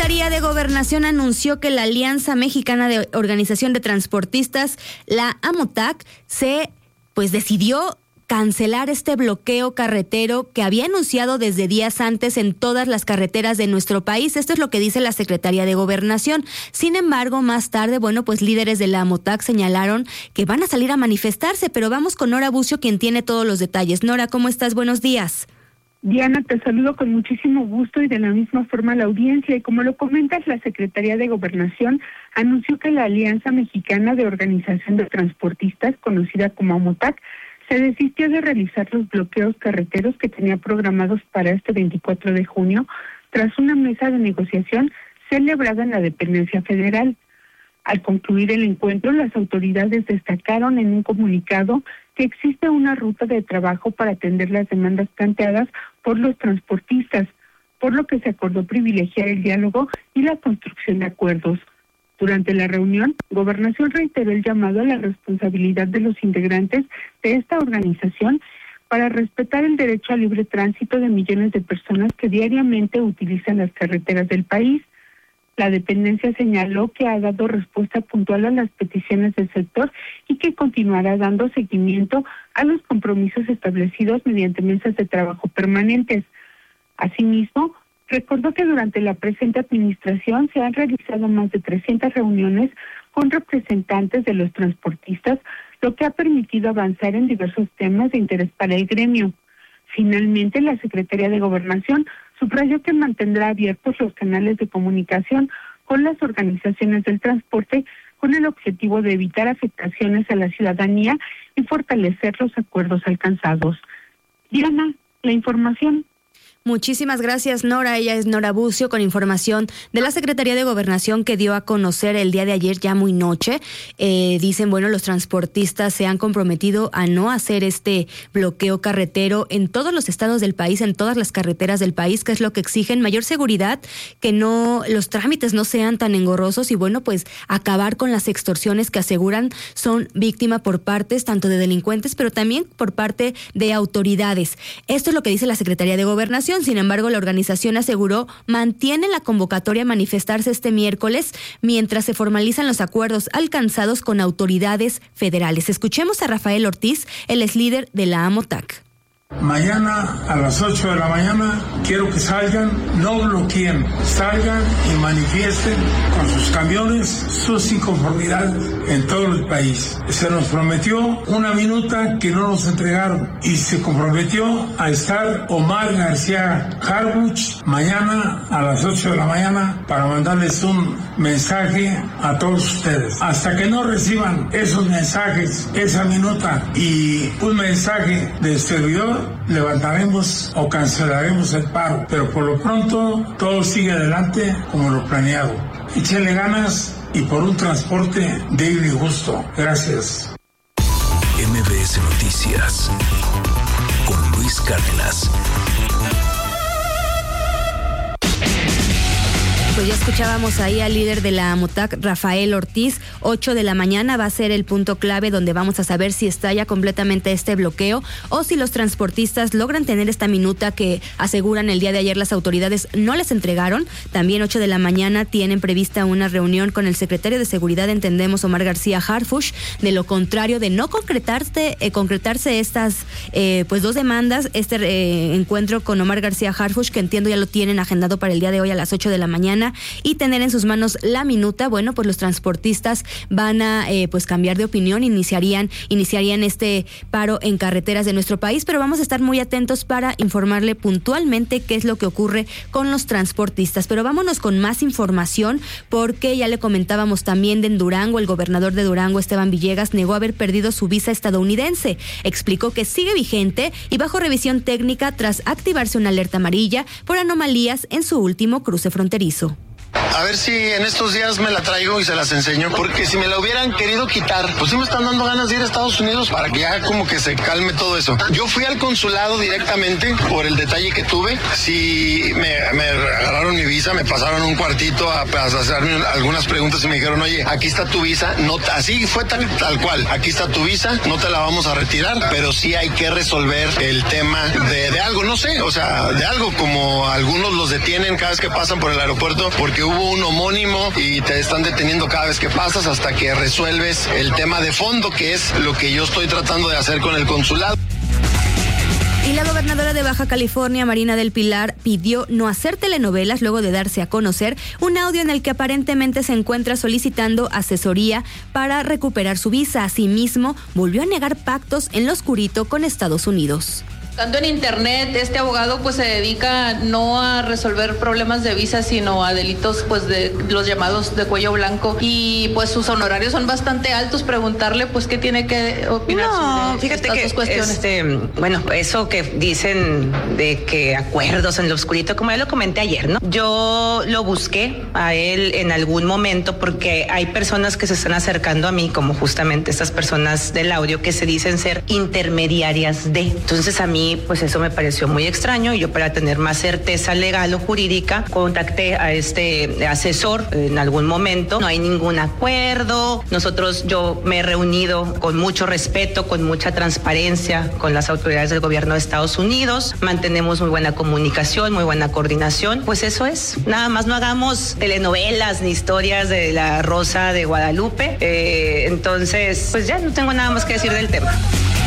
Secretaría de Gobernación anunció que la Alianza Mexicana de Organización de Transportistas, la AMOTAC, decidió cancelar este bloqueo carretero que había anunciado desde días antes en todas las carreteras de nuestro país. Esto es lo que dice la Secretaría de Gobernación. Sin embargo, más tarde, líderes de la AMOTAC señalaron que van a salir a manifestarse, pero vamos con Nora Bucio, quien tiene todos los detalles. Nora, ¿cómo estás? Buenos días. Diana, te saludo con muchísimo gusto y de la misma forma a la audiencia. Y como lo comentas, la Secretaría de Gobernación anunció que la Alianza Mexicana de Organización de Transportistas, conocida como AMOTAC, se desistió de realizar los bloqueos carreteros que tenía programados para este 24 de junio, tras una mesa de negociación celebrada en la dependencia federal. Al concluir el encuentro, las autoridades destacaron en un comunicado que existe una ruta de trabajo para atender las demandas planteadas por los transportistas, por lo que se acordó privilegiar el diálogo y la construcción de acuerdos. Durante la reunión, Gobernación reiteró el llamado a la responsabilidad de los integrantes de esta organización para respetar el derecho al libre tránsito de millones de personas que diariamente utilizan las carreteras del país. La dependencia señaló que ha dado respuesta puntual a las peticiones del sector y que continuará dando seguimiento a los compromisos establecidos mediante mesas de trabajo permanentes. Asimismo, recordó que durante la presente administración se han realizado más de 300 reuniones con representantes de los transportistas, lo que ha permitido avanzar en diversos temas de interés para el gremio. Finalmente, la Secretaría de Gobernación subrayó que mantendrá abiertos los canales de comunicación con las organizaciones del transporte con el objetivo de evitar afectaciones a la ciudadanía y fortalecer los acuerdos alcanzados. Diana, la información. Muchísimas gracias, Nora. Ella es Nora Bucio con información de la Secretaría de Gobernación que dio a conocer el día de ayer, ya muy noche. Dicen, los transportistas se han comprometido a no hacer este bloqueo carretero en todos los estados del país, en todas las carreteras del país, que es lo que exigen: mayor seguridad, que los trámites no sean tan engorrosos y acabar con las extorsiones que aseguran son víctima por partes tanto de delincuentes, pero también por parte de autoridades. Esto es lo que dice la Secretaría de Gobernación. Sin embargo, la organización aseguró mantiene la convocatoria a manifestarse este miércoles mientras se formalizan los acuerdos alcanzados con autoridades federales. Escuchemos a Rafael Ortiz, él es líder de la AMOTAC. Mañana a las 8 de la mañana quiero que salgan, no bloqueen, salgan y manifiesten con sus camiones sus inconformidades en todo el país. Se nos prometió una minuta que no nos entregaron y se comprometió a estar Omar García Harfuch mañana a las 8 de la mañana para mandarles un mensaje a todos ustedes. Hasta que no reciban esos mensajes, esa minuta y un mensaje del servidor, levantaremos o cancelaremos el paro, pero por lo pronto todo sigue adelante como lo planeado. Échenle ganas y por un transporte digno y justo. Gracias. MBS Noticias con Luis Cárdenas. Pues ya escuchábamos ahí al líder de la AMOTAC, Rafael Ortiz. 8 de la mañana va a ser el punto clave donde vamos a saber si estalla completamente este bloqueo o si los transportistas logran tener esta minuta que aseguran el día de ayer las autoridades no les entregaron. También 8 de la mañana tienen prevista una reunión con el secretario de Seguridad, entendemos, Omar García Harfuch. De lo contrario, de no concretarse estas dos demandas, encuentro con Omar García Harfuch, que entiendo ya lo tienen agendado para el día de hoy a las 8 de la mañana, y tener en sus manos la minuta, los transportistas van a cambiar de opinión, iniciarían este paro en carreteras de nuestro país, pero vamos a estar muy atentos para informarle puntualmente qué es lo que ocurre con los transportistas. Pero vámonos con más información, porque ya le comentábamos también en Durango, el gobernador de Durango, Esteban Villegas, negó haber perdido su visa estadounidense. Explicó que sigue vigente y bajo revisión técnica tras activarse una alerta amarilla por anomalías en su último cruce fronterizo. A ver si en estos días me la traigo y se las enseño, porque si me la hubieran querido quitar, pues sí me están dando ganas de ir a Estados Unidos para que ya como que se calme todo eso. Yo fui al consulado directamente por el detalle que tuve. Sí, me agarraron mi visa, me pasaron un cuartito a hacerme algunas preguntas y me dijeron, oye, aquí está tu visa. No, así fue tal cual. Aquí está tu visa, no te la vamos a retirar, pero sí hay que resolver el tema de algo, no sé, o sea, de algo como algunos los detienen cada vez que pasan por el aeropuerto porque hubo un homónimo y te están deteniendo cada vez que pasas hasta que resuelves el tema de fondo, que es lo que yo estoy tratando de hacer con el consulado. Y la gobernadora de Baja California, Marina del Pilar, pidió no hacer telenovelas luego de darse a conocer un audio en el que aparentemente se encuentra solicitando asesoría para recuperar su visa. Asimismo, volvió a negar pactos en lo oscurito con Estados Unidos. Tanto en internet, este abogado pues se dedica no a resolver problemas de visa, sino a delitos pues de los llamados de cuello blanco, y pues sus honorarios son bastante altos. Preguntarle pues qué tiene que opinar sobre estas dos cuestiones. Bueno, eso que dicen de que acuerdos en lo oscurito, como ya lo comenté ayer, ¿no? Yo lo busqué a él en algún momento porque hay personas que se están acercando a mí, como justamente estas personas del audio que se dicen ser intermediarias de. Entonces a mí pues eso me pareció muy extraño, y yo, para tener más certeza legal o jurídica, contacté a este asesor en algún momento. No hay ningún acuerdo. Yo me he reunido con mucho respeto, con mucha transparencia con las autoridades del gobierno de Estados Unidos. Mantenemos muy buena comunicación, muy buena coordinación. Pues eso es. Nada más no hagamos telenovelas ni historias de la Rosa de Guadalupe. Entonces, pues ya no tengo nada más que decir del tema.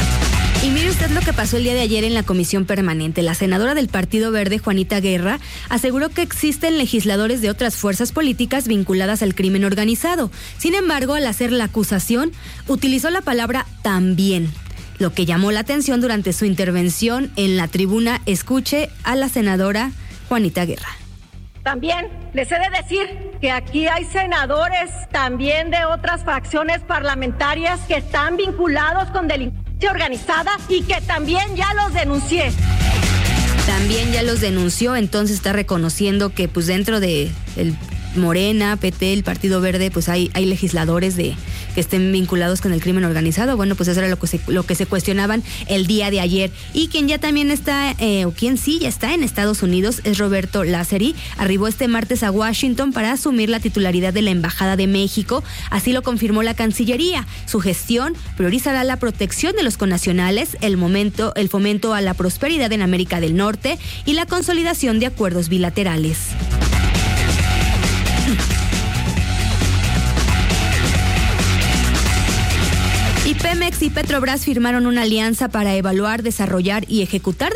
Y mire usted lo que pasó el día de ayer en la Comisión Permanente. La senadora del Partido Verde, Juanita Guerra, aseguró que existen legisladores de otras fuerzas políticas vinculadas al crimen organizado. Sin embargo, al hacer la acusación, utilizó la palabra también, lo que llamó la atención durante su intervención en la tribuna. Escuche a la senadora Juanita Guerra. También les he de decir que aquí hay senadores también de otras fracciones parlamentarias que están vinculados con delincuencia organizada y que también ya los denuncié. También ya los denunció, entonces está reconociendo que pues dentro de el Morena, PT, el Partido Verde, pues hay legisladores que estén vinculados con el crimen organizado. Bueno, pues eso era lo que se cuestionaban el día de ayer. Y quien ya también está, quien sí ya está en Estados Unidos, es Roberto Lázari. Arribó este martes a Washington para asumir la titularidad de la Embajada de México. Así lo confirmó la Cancillería. Su gestión priorizará la protección de los connacionales, el fomento a la prosperidad en América del Norte y la consolidación de acuerdos bilaterales. Y Pemex y Petrobras firmaron una alianza para evaluar, desarrollar y ejecutar